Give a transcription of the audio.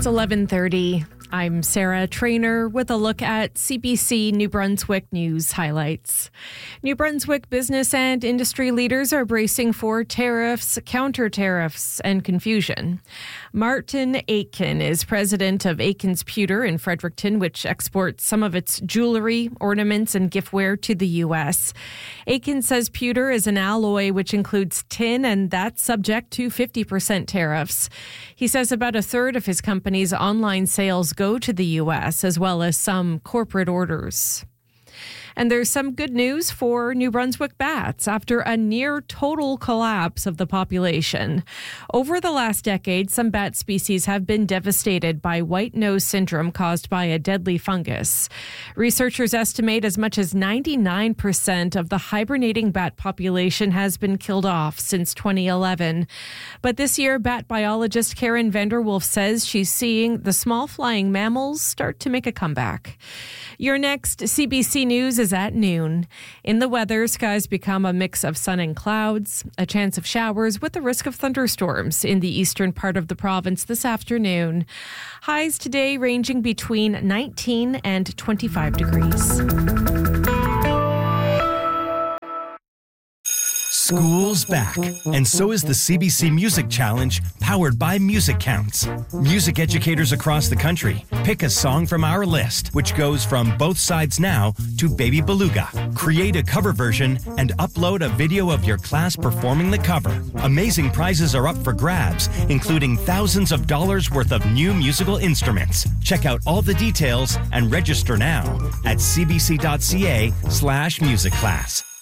It's 11:30. I'm Sarah Trainer with a look at CBC New Brunswick news highlights. New Brunswick business and industry leaders are bracing for tariffs, counter-tariffs, and confusion. Martin Aitken is president of Aitken's Pewter in Fredericton, which exports some of its jewelry, ornaments, and giftware to the U.S. Aitken says pewter is an alloy which includes tin, and that's subject to 50% tariffs. He says about a third of his company's online sales go to the U.S., as well as some corporate orders. And there's some good news for New Brunswick bats after a near total collapse of the population. Over the last decade, some bat species have been devastated by white nose syndrome caused by a deadly fungus. Researchers estimate as much as 99% of the hibernating bat population has been killed off since 2011. But this year, bat biologist Karen Vanderwolf says she's seeing the small flying mammals start to make a comeback. Your next CBC News is at noon. In the weather, skies become a mix of sun and clouds, a chance of showers with the risk of thunderstorms in the eastern part of the province this afternoon. Highs today ranging between 19 and 25 degrees. School's back, and so is the CBC Music Challenge, powered by Music Counts. Music educators across the country pick a song from our list, which goes from Both Sides Now to Baby Beluga. Create a cover version and upload a video of your class performing the cover. Amazing prizes are up for grabs, including thousands of dollars worth of new musical instruments. Check out all the details and register now at cbc.ca/musicclass.